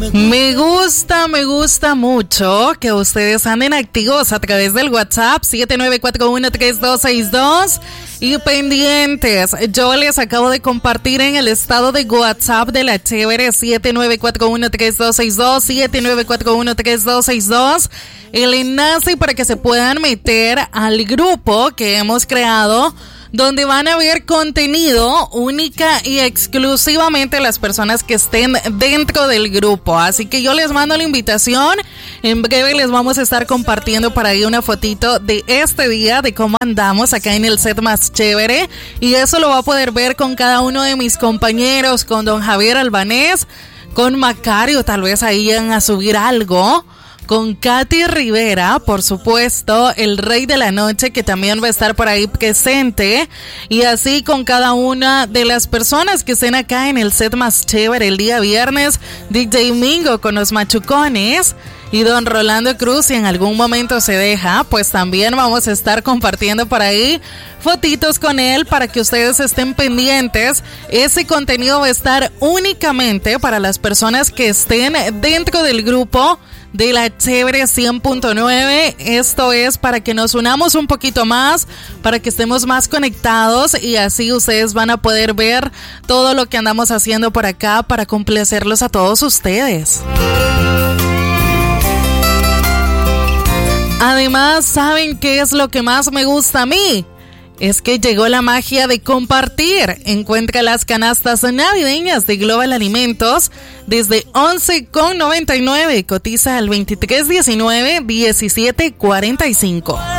Me gusta mucho que ustedes anden activos a través del WhatsApp 79413262 y pendientes. Yo les acabo de compartir en el estado de WhatsApp de la Chévere 79413262, 79413262, el enlace para que se puedan meter al grupo que hemos creado, donde van a ver contenido única y exclusivamente las personas que estén dentro del grupo. Así que yo les mando la invitación. En breve les vamos a estar compartiendo por ahí una fotito de este día, de cómo andamos acá en el set más chévere. Y eso lo va a poder ver con cada uno de mis compañeros, con don Javier Albanés, con Macario, tal vez ahí van a subir algo. Con Katy Rivera, por supuesto, el rey de la noche, que también va a estar por ahí presente. Y así con cada una de las personas que estén acá en el set más chévere el día viernes. DJ Mingo con los machucones. Y don Rolando Cruz, si en algún momento se deja, pues también vamos a estar compartiendo por ahí fotitos con él para que ustedes estén pendientes. Ese contenido va a estar únicamente para las personas que estén dentro del grupo de la Chévere 100.9. Esto es para que nos unamos un poquito más, para que estemos más conectados y así ustedes van a poder ver todo lo que andamos haciendo por acá para complacerlos a todos ustedes. Además, ¿saben qué es lo que más me gusta a mí? Es que llegó la magia de compartir. Encuentra las canastas navideñas de Global Alimentos desde 11,99. Cotiza al 2319-1745.